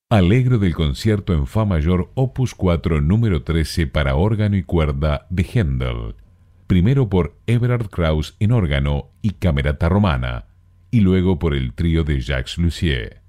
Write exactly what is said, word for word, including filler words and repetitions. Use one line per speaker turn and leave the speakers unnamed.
Alegro del concierto en Fa mayor opus cuatro número trece para órgano y cuerda de Händel, primero por Eberhard Kraus en órgano y camerata romana, y luego por el trío de Jacques Lussier.